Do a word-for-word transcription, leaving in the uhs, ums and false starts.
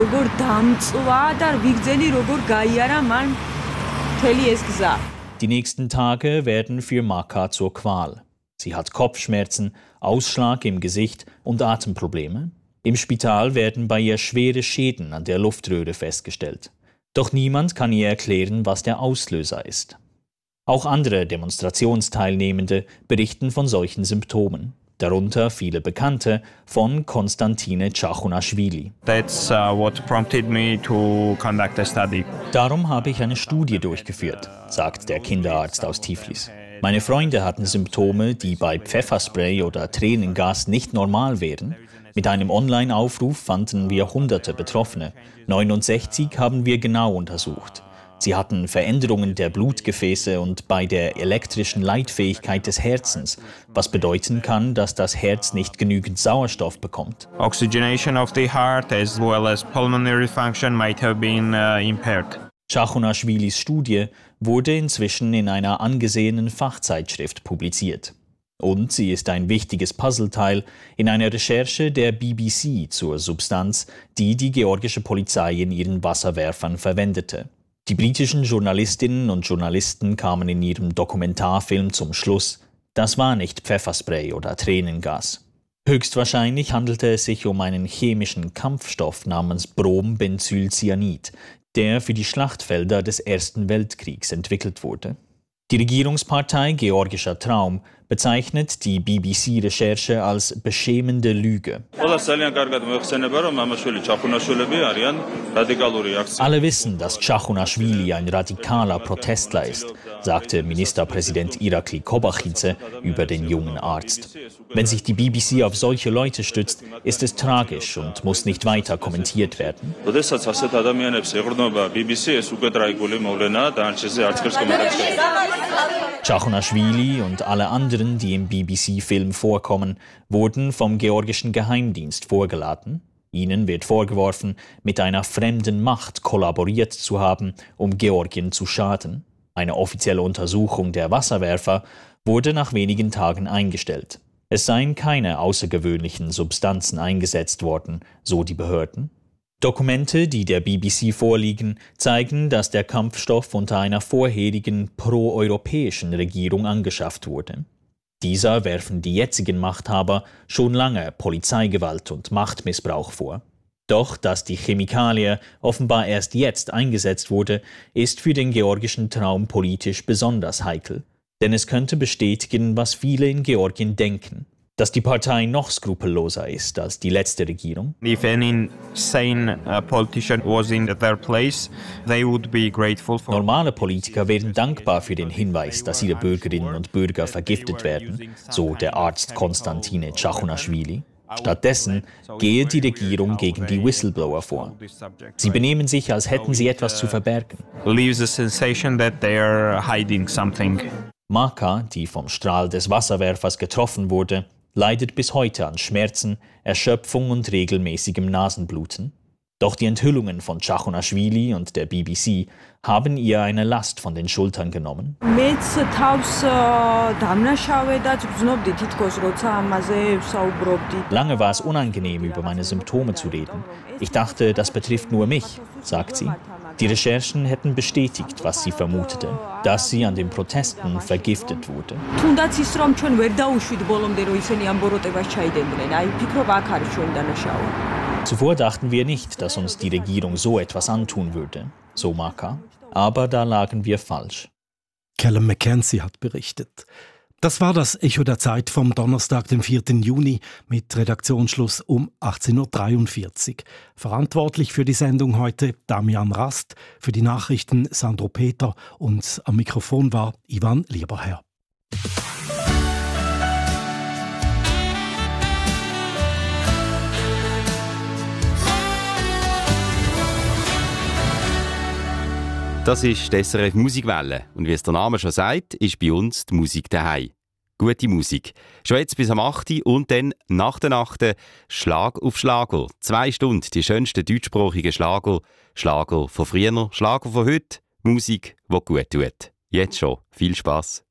Die nächsten Tage werden für Maka zur Qual. Sie hat Kopfschmerzen, Ausschlag im Gesicht und Atemprobleme. Im Spital werden bei ihr schwere Schäden an der Luftröhre festgestellt. Doch niemand kann ihr erklären, was der Auslöser ist. Auch andere Demonstrationsteilnehmende berichten von solchen Symptomen. Darunter viele Bekannte von Konstantine Tschachonashvili. That's uh, what prompted me to conduct a study. Darum habe ich eine Studie durchgeführt, sagt der Kinderarzt aus Tiflis. Meine Freunde hatten Symptome, die bei Pfefferspray oder Tränengas nicht normal wären. Mit einem Online-Aufruf fanden wir hunderte Betroffene. neunundsechzig haben wir genau untersucht. Sie hatten Veränderungen der Blutgefäße und bei der elektrischen Leitfähigkeit des Herzens, was bedeuten kann, dass das Herz nicht genügend Sauerstoff bekommt. Oxygenation of the heart as well as pulmonary function might have been uh, impaired. Tschachonashvilis Studie wurde inzwischen in einer angesehenen Fachzeitschrift publiziert. Und sie ist ein wichtiges Puzzleteil in einer Recherche der B B C zur Substanz, die die georgische Polizei in ihren Wasserwerfern verwendete. Die britischen Journalistinnen und Journalisten kamen in ihrem Dokumentarfilm zum Schluss, das war nicht Pfefferspray oder Tränengas. Höchstwahrscheinlich handelte es sich um einen chemischen Kampfstoff namens Brombenzylcyanid, der für die Schlachtfelder des Ersten Weltkriegs entwickelt wurde. Die Regierungspartei Georgischer Traum bezeichnet die B B C-Recherche als beschämende Lüge. Alle wissen, dass Tschachonashvili ein radikaler Protestler ist, sagte Ministerpräsident Irakli Kobachidze über den jungen Arzt. Wenn sich die B B C auf solche Leute stützt, ist es tragisch und muss nicht weiter kommentiert werden. Tschachonashvili und alle anderen, die im B B C-Film vorkommen, wurden vom georgischen Geheimdienst vorgeladen. Ihnen wird vorgeworfen, mit einer fremden Macht kollaboriert zu haben, um Georgien zu schaden. Eine offizielle Untersuchung der Wasserwerfer wurde nach wenigen Tagen eingestellt. Es seien keine außergewöhnlichen Substanzen eingesetzt worden, so die Behörden. Dokumente, die der B B C vorliegen, zeigen, dass der Kampfstoff unter einer vorherigen proeuropäischen Regierung angeschafft wurde. Dieser werfen die jetzigen Machthaber schon lange Polizeigewalt und Machtmissbrauch vor. Doch, dass die Chemikalie offenbar erst jetzt eingesetzt wurde, ist für den georgischen Traum politisch besonders heikel. Denn es könnte bestätigen, was viele in Georgien denken: dass die Partei noch skrupelloser ist als die letzte Regierung. If any sane uh, politician was in their place, they would be grateful for. Normale Politiker wären dankbar für den Hinweis, dass ihre Bürgerinnen und Bürger vergiftet werden, so der Arzt Konstantine Tschachonashvili. Stattdessen gehe die Regierung gegen die Whistleblower vor. Sie benehmen sich, als hätten sie etwas zu verbergen. Leaves a sensation that they are hiding something. Maka, die vom Strahl des Wasserwerfers getroffen wurde, leidet bis heute an Schmerzen, Erschöpfung und regelmäßigem Nasenbluten. Doch die Enthüllungen von Tschachonashvili und der B B C haben ihr eine Last von den Schultern genommen. Lange war es unangenehm, über meine Symptome zu reden. Ich dachte, das betrifft nur mich, sagt sie. Die Recherchen hätten bestätigt, was sie vermutete, dass sie an den Protesten vergiftet wurde. Zuvor dachten wir nicht, dass uns die Regierung so etwas antun würde, so Maka. Aber da lagen wir falsch. Callum McKenzie hat berichtet. Das war das Echo der Zeit vom Donnerstag, dem vierten Juni, mit Redaktionsschluss um achtzehn Uhr dreiundvierzig. Verantwortlich für die Sendung heute Damian Rast, für die Nachrichten Sandro Peter und am Mikrofon war Ivan Lieberherr. Das ist die S R F Musikwelle und wie es der Name schon sagt, ist bei uns die Musik daheim. Gute Musik. Schon jetzt bis am acht Uhr und dann nach der Nacht Schlag auf Schlager. Zwei Stunden die schönsten deutschsprachigen Schlager. Schlager von früher, Schlager von heute. Musik, die gut tut. Jetzt schon. Viel Spass.